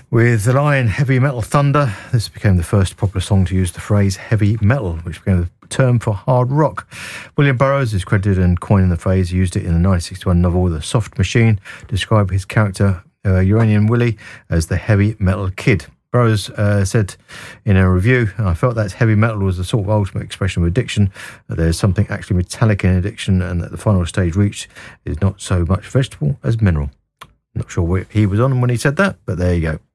With The Lion, Heavy Metal Thunder, this became the first popular song to use the phrase heavy metal, which became the term for hard rock. William Burroughs is credited in coining the phrase. He used it in the 1961 novel The Soft Machine to describe his character, Uranian Willie, as the heavy metal kid. Burroughs said in a review, I felt that heavy metal was the sort of ultimate expression of addiction, that there's something actually metallic in addiction, and that the final stage reached is not so much vegetable as mineral. Not sure where he was on when he said that, but there you go.